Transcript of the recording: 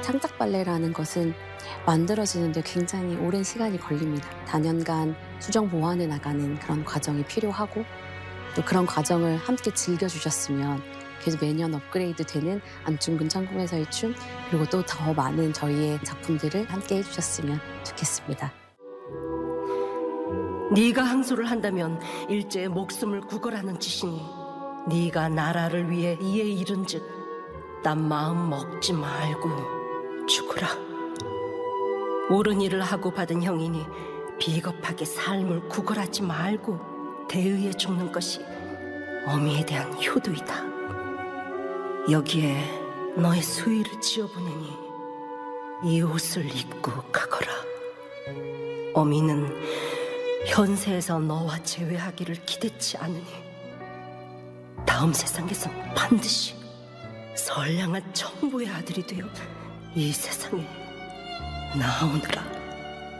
창작 발레라는 것은 만들어지는데 굉장히 오랜 시간이 걸립니다. 단연간 수정 보완해 나가는 그런 과정이 필요하고 또 그런 과정을 함께 즐겨주셨으면 계속 매년 업그레이드 되는 안중근 천궁에서의 춤 그리고 또 더 많은 저희의 작품들을 함께 해주셨으면 좋겠습니다. 네가 항소를 한다면 일제의 목숨을 구걸하는 짓이니 네가 나라를 위해 이에 이른즉 딴 마음 먹지 말고 죽으라. 옳은 일을 하고 받은 형이니 비겁하게 삶을 구걸하지 말고 대의에 죽는 것이 어미에 대한 효도이다. 여기에 너의 수의를 지어보내니 이 옷을 입고 가거라. 어미는 현세에서 너와 재회하기를 기대치 않으니 다음 세상에선 반드시 선량한 정부의 아들이 되어 이 세상에 나오느라.